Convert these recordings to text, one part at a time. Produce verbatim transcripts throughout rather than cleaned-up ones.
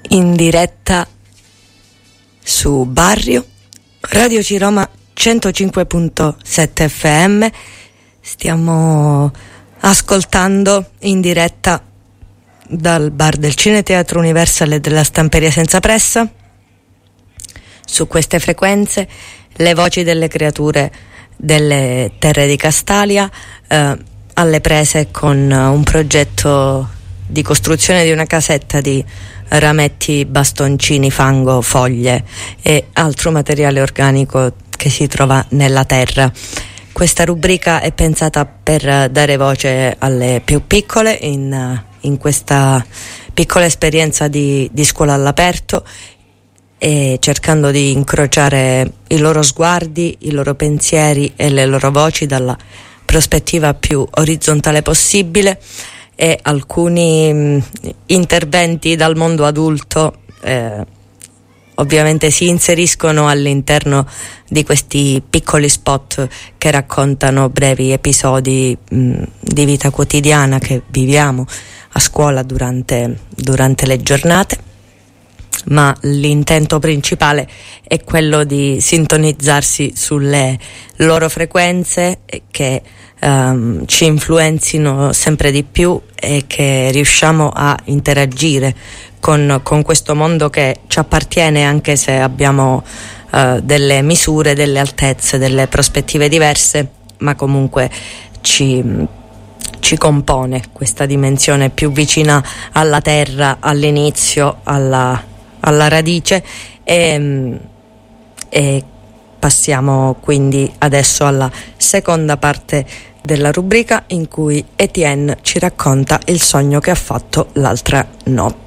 in diretta su Barrio, Radio Ciroma centocinque virgola sette F M. Stiamo ascoltando in diretta dal bar del Cineteatro Universal e della Stamperia Senza Pressa, su queste frequenze, le voci delle creature delle terre di Castalia, eh, alle prese con un progetto di costruzione di una casetta di rametti, bastoncini, fango, foglie e altro materiale organico che si trova nella terra. Questa rubrica è pensata per dare voce alle più piccole in, in questa piccola esperienza di, di scuola all'aperto, e cercando di incrociare i loro sguardi, i loro pensieri e le loro voci dalla prospettiva più orizzontale possibile, e alcuni mh, interventi dal mondo adulto eh, ovviamente si inseriscono all'interno di questi piccoli spot che raccontano brevi episodi mh, di vita quotidiana che viviamo a scuola durante, durante le giornate, ma l'intento principale è quello di sintonizzarsi sulle loro frequenze che um, ci influenzino sempre di più e che riusciamo a interagire con, con questo mondo che ci appartiene, anche se abbiamo uh, delle misure, delle altezze, delle prospettive diverse, ma comunque ci, ci compone questa dimensione più vicina alla terra, all'inizio, alla, alla radice. E, e passiamo quindi adesso alla seconda parte della rubrica, in cui Etienne ci racconta il sogno che ha fatto l'altra notte.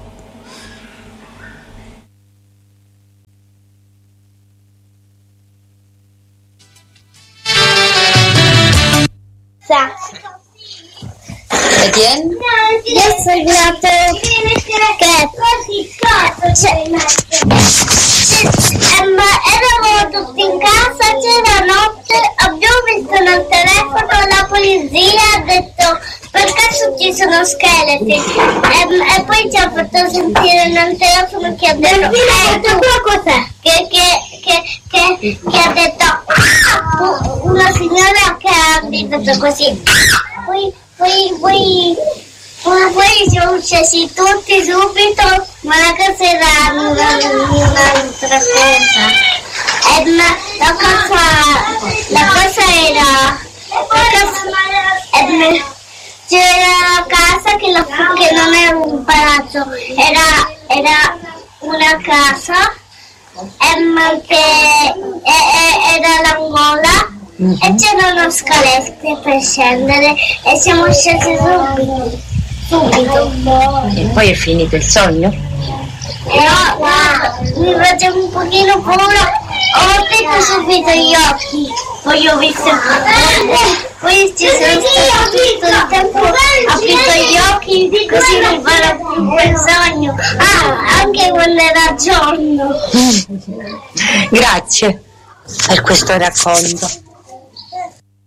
Etienne? Io ho sognato che cioè, ma eravamo tutti in casa, c'era notte, abbiamo visto nel telefono, la polizia ha detto per caso ci sono scheletri, e, e poi ci ha fatto sentire nel telefono che ha detto eh, tu, cos'è? Che, che, che, che, che ha detto ah! Una signora che ha detto così, poi Poi, poi, poi, poi siamo scesi tutti subito, ma la casa era una, un'altra cosa. E la, la cosa, la cosa era, la casa, e, c'era la casa che, la, che non era un palazzo, era, era una casa, e, che e, era l'angola. Mm-hmm. E c'erano scalette per scendere e siamo scesi subito, subito. E poi è finito il sogno? Però no, mi faceva un pochino paura, ho aperto subito gli occhi, poi ho visto, poi ci sono stato tutto il tempo, ho aperto gli occhi così non farò più quel sogno, ah, anche quando era giorno. Grazie per questo racconto.